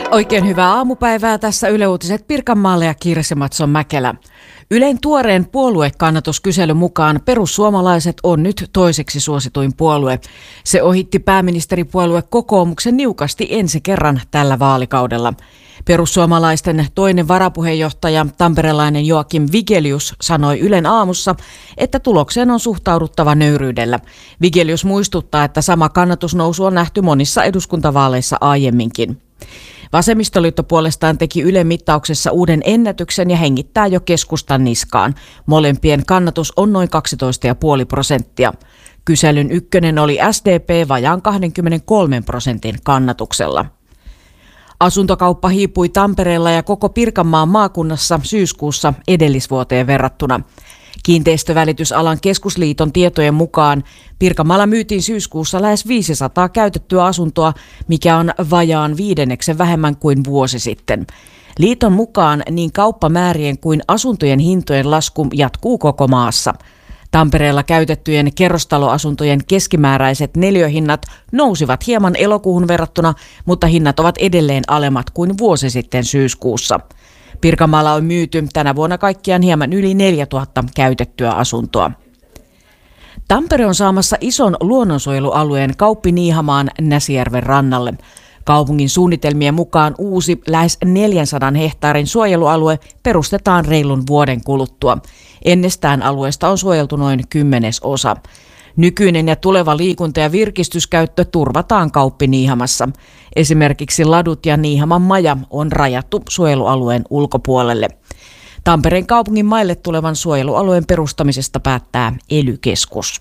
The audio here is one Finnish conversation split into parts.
Oikein hyvää aamupäivää. Tässä Yle Uutiset Pirkanmaalle ja Kirsi Matson-Mäkelä. Ylen tuoreen puoluekannatuskyselyn mukaan perussuomalaiset on nyt toiseksi suosituin puolue. Se ohitti pääministeripuolue kokoomuksen niukasti ensi kerran tällä vaalikaudella. Perussuomalaisten toinen varapuheenjohtaja, tamperelainen Joakim Vigelius, sanoi Ylen aamussa, että tulokseen on suhtauduttava nöyryydellä. Vigelius muistuttaa, että sama kannatusnousu on nähty monissa eduskuntavaaleissa aiemminkin. Vasemmistoliitto puolestaan teki Ylen mittauksessa uuden ennätyksen ja hengittää jo keskustan niskaan. Molempien kannatus on noin 12,5%. Kyselyn ykkönen oli SDP vajaan 23% kannatuksella. Asuntokauppa hiipui Tampereella ja koko Pirkanmaan maakunnassa syyskuussa edellisvuoteen verrattuna. Kiinteistövälitysalan keskusliiton tietojen mukaan Pirkanmaalla myytiin syyskuussa lähes 500 käytettyä asuntoa, mikä on vajaan 5% vähemmän kuin vuosi sitten. Liiton mukaan niin kauppamäärien kuin asuntojen hintojen lasku jatkuu koko maassa. Tampereella käytettyjen kerrostaloasuntojen keskimääräiset neliöhinnat nousivat hieman elokuuhun verrattuna, mutta hinnat ovat edelleen alemmat kuin vuosi sitten syyskuussa. Pirkanmaalla on myyty tänä vuonna kaikkiaan hieman yli 4000 käytettyä asuntoa. Tampere on saamassa ison luonnonsuojelualueen Kauppiniihamaan Näsijärven rannalle. Kaupungin suunnitelmien mukaan uusi lähes 400 hehtaarin suojelualue perustetaan reilun vuoden kuluttua. Ennestään alueesta on suojeltu noin 10%. Nykyinen ja tuleva liikunta- ja virkistyskäyttö turvataan Kauppiniihamassa. Esimerkiksi ladut ja Niihaman maja on rajattu suojelualueen ulkopuolelle. Tampereen kaupungin maille tulevan suojelualueen perustamisesta päättää ELY-keskus.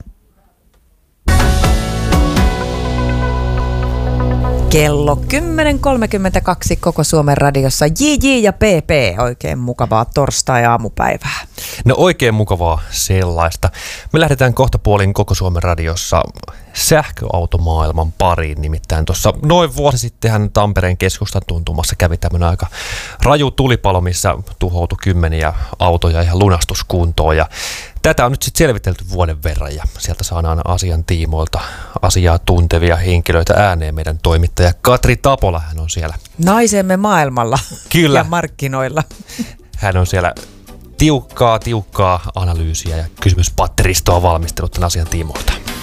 Kello 10.32 koko Suomen radiossa. JJ ja PP, oikein mukavaa torstai-aamupäivää. No oikein mukavaa sellaista. Me lähdetään kohtapuolin koko Suomen radiossa sähköautomaailman pariin. Nimittäin tuossa noin vuosi sittenhän Tampereen keskustan tuntumassa kävi tämmöinen aika raju tulipalo, missä tuhoutui kymmeniä autoja ihan lunastuskuntoon. Ja tätä on nyt sitten selvitelty vuoden verran ja sieltä saadaan asian tiimoilta asiaa tuntevia henkilöitä ääneen. Meidän toimittaja Katri Tapola, hän on siellä. Naisemme maailmalla. Kyllä. Ja markkinoilla. Hän on siellä tiukkaa analyysiä ja kysymyspatteristoa valmistellut tämän asian tiimoilta.